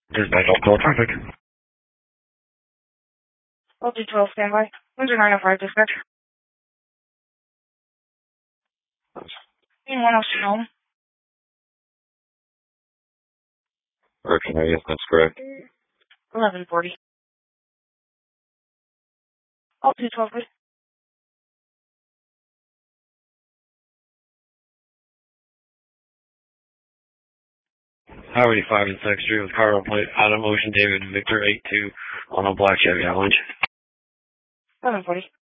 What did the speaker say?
Dispatch all traffic. LG12 standby. Windsor 905 dispatch. Being 106 home. Okay, yes, that's correct. 1140. LG12 please. Highway 5 and 6th Street with cargo plate Adam Ocean David Victor 82 on a black Chevy Avalanche. 1140.